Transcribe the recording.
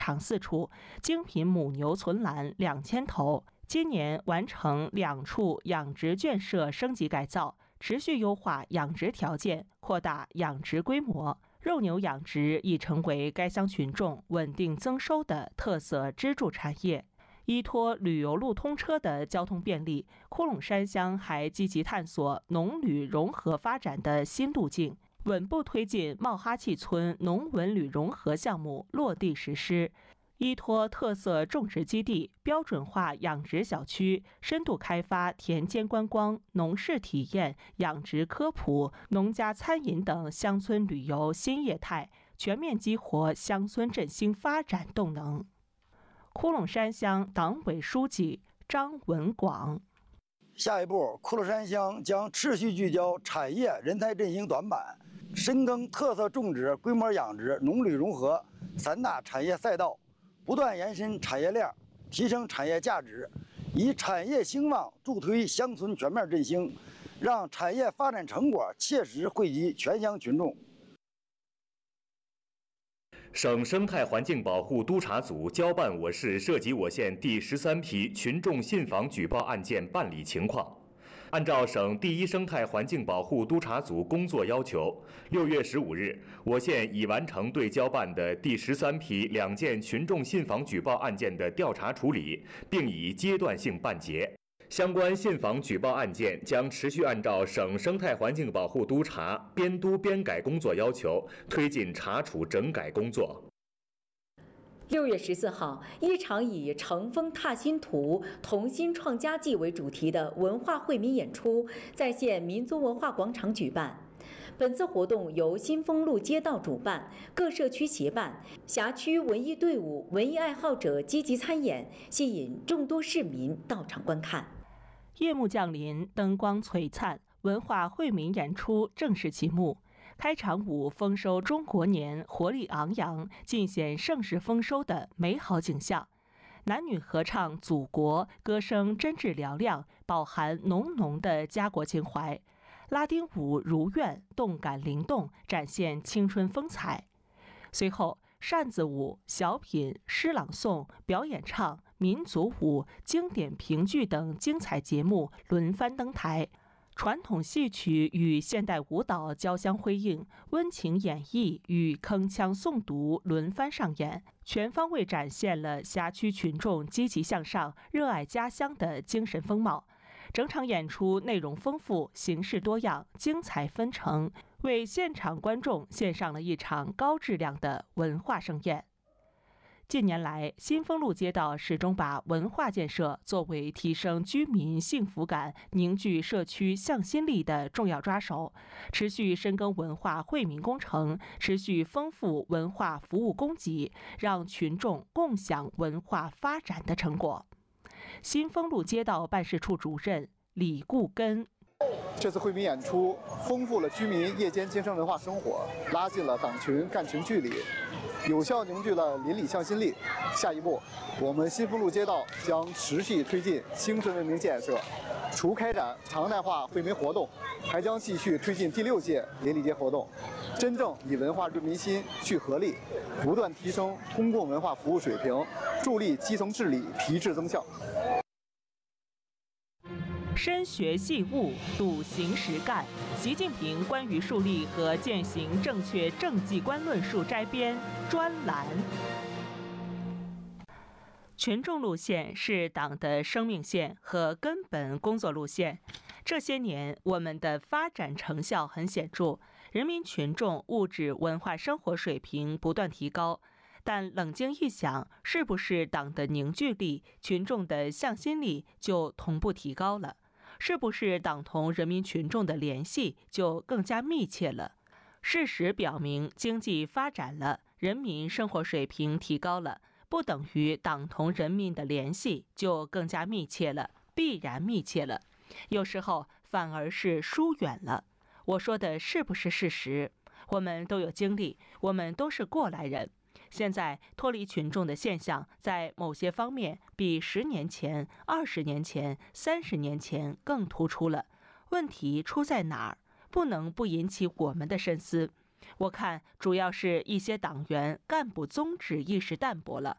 场4处，精品母牛存栏2000头。今年完成2处养殖圈舍升级改造，持续优化养殖条件，扩大养殖规模。肉牛养殖已成为该乡群众稳定增收的特色支柱产业。依托旅游路通车的交通便利，窟窿山乡还积极探索农旅融合发展的新路径，稳步推进茂哈契村农文旅融合项目落地实施。依托特色种植基地、标准化养殖小区，深度开发田间观光、农事体验、养殖科普、农家餐饮等乡村旅游新业态，全面激活乡村振兴发展动能。窟窿山乡党委书记张文广： 下一步，窟窿山乡将持续聚焦产业人才振兴短板，深耕特色种植、规模养殖、农旅融合3大产业赛道，不断延伸产业链，提升产业价值，以产业兴旺助推乡村全面振兴，让产业发展成果切实惠及全乡群众。 省生态环境保护督察组交办我市涉及我县第13批群众信访举报案件办理情况。按照省第1生态环境保护督察组工作要求，6月15日，我县已完成对交办的第13批2件群众信访举报案件的调查处理，并已阶段性办结。相关信访举报案件将持续按照省生态环境保护督察编督编改工作要求，推进查处整改工作。 6月14号，一场以"乘风踏新图，同心创佳绩"为主题的文化惠民演出在县民族文化广场举办。本次活动由新丰路街道主办，各社区协办，辖区文艺队伍、文艺爱好者积极参演，吸引众多市民到场观看。 夜幕降临，灯光璀璨，文化惠民演出正式启幕。开场舞丰收中国年，活力昂扬，尽显盛世丰收的美好景象。男女合唱《祖国》，歌声真挚嘹亮，饱含浓浓的家国情怀。拉丁舞如愿，动感灵动，展现青春风采。随后，扇子舞、小品、诗朗诵、表演唱、民族舞、经典评剧等精彩节目轮番登台，传统戏曲与现代舞蹈交相辉映，温情演绎与铿锵诵读轮番上演，全方位展现了辖区群众积极向上、热爱家乡的精神风貌。整场演出内容丰富，形式多样，精彩纷呈，为现场观众献上了一场高质量的文化盛宴。近年来，新丰路街道始终把文化建设作为提升居民幸福感、凝聚社区向心力的重要抓手，持续深耕文化惠民工程，持续丰富文化服务供给，让群众共享文化发展的成果。新丰路街道办事处主任李固根： 这次惠民演出丰富了居民夜间精神文化生活，拉近了党群干群距离，有效凝聚了邻里向心力。下一步，我们新丰路街道将持续推进精神文明建设，除开展常态化惠民活动，还将继续推进第6届邻里街活动，真正以文化润民心、聚合力，不断提升公共文化服务水平，助力基层治理提质增效。 深学细悟，笃行实干。习近平关于树立和践行正确政绩观论述摘编专栏。群众路线是党的生命线和根本工作路线。这些年，我们的发展成效很显著，人民群众物质文化生活水平不断提高。但冷静一想，是不是党的凝聚力、群众的向心力就同步提高了？是不是党同人民群众的联系就更加密切了？事实表明，经济发展了，人民生活水平提高了，不等于党同人民的联系就更加密切了，必然密切了。有时候反而是疏远了。我说的是不是事实？我们都有经历，我们都是过来人。现在脱离群众的现象，在某些方面比10年前、20年前、30年前更突出了。问题出在哪儿？不能不引起我们的深思。我看主要是一些党员干部宗旨意识淡薄了，